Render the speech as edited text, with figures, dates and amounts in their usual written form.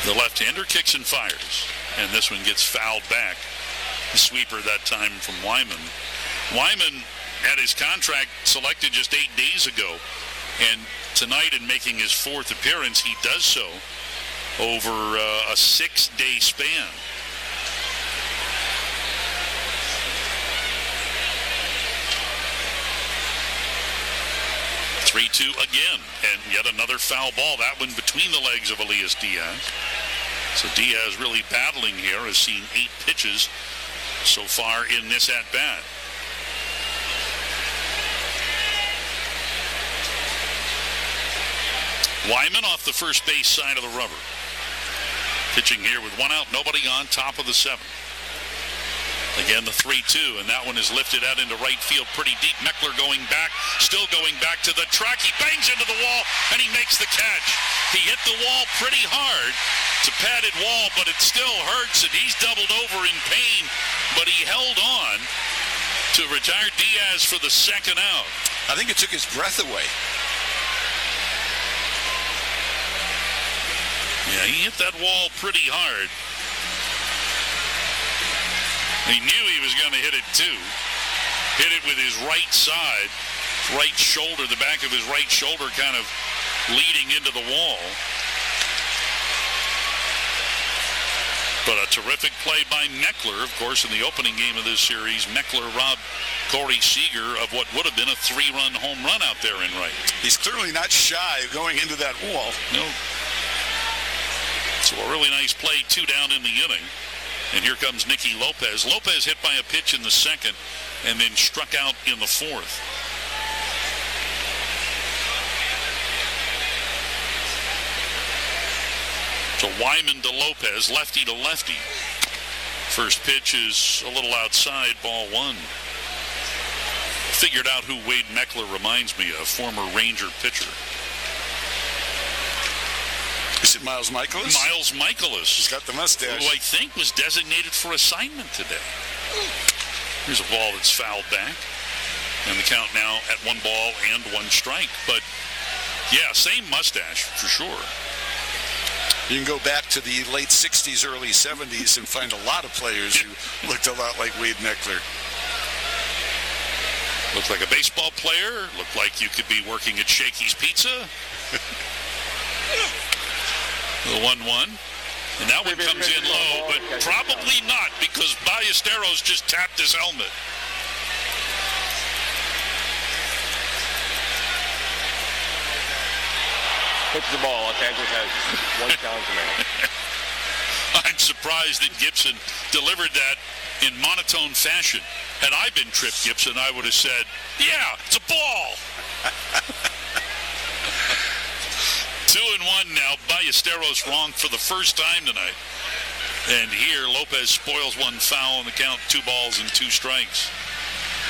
The left-hander kicks and fires, and this one gets fouled back. The sweeper that time from Wyman. Wyman had his contract selected just 8 days ago, and tonight, in making his 4th appearance, he does so over a 6-day span. (3-2) again, and yet another foul ball. That one between the legs of Elias Diaz. So Diaz really battling here, has seen 8 pitches so far in this at-bat. Wyman off the first base side of the rubber. Pitching here with 1 out, nobody on, top of the 7th. Again, the 3-2, and that one is lifted out into right field pretty deep. Meckler going back, still going back to the track. He bangs into the wall, and he makes the catch. He hit the wall pretty hard. It's a padded wall, but it still hurts, and he's doubled over in pain. But he held on to retire Diaz for the 2nd out. I think it took his breath away. Yeah, he hit that wall pretty hard. He knew he was going to hit it too. Hit it with his right side, right shoulder, the back of his right shoulder kind of leading into the wall. But a terrific play by Meckler. Of course, in the opening game of this series, Meckler robbed Corey Seager of what would have been a 3-run home run out there in right. He's clearly not shy of going into that wall. No. So a really nice play, 2 down in the inning. And here comes Nicky Lopez. Lopez hit by a pitch in the 2nd and then struck out in the 4th. So Wyman to Lopez, lefty to lefty. First pitch is a little outside, ball 1. Figured out who Wade Meckler reminds me of, former Ranger pitcher. Is it Miles Michaelis? Miles Michaelis. He's got the mustache. Who I think was designated for assignment today. Here's a ball that's fouled back. And the count now at 1 ball and 1 strike. But, yeah, same mustache for sure. You can go back to the late 60s, early 70s and find a lot of players who looked a lot like Wade Meckler. Looked like a baseball player. Looked like you could be working at Shakey's Pizza. The 1-1. And that one comes in low, but probably not because Ballesteros just tapped his helmet. Hits the ball. Los Angeles has 1 challenge remaining. I'm surprised that Gibson delivered that in monotone fashion. Had I been Trip Gibson, I would have said, yeah, it's a ball. 2-1 now. Ballesteros wrong for the first time tonight. And here, Lopez spoils 1 foul, and the count 2 balls and 2 strikes.